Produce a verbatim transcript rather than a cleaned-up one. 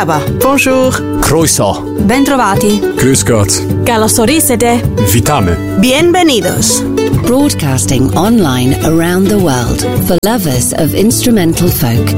Merhaba. Bonjour. Croeso. Bentrovati. Grüß Gott. Καλώς ορίσατε. Witamy. Bienvenidos. Broadcasting online around the world for lovers of instrumental folk.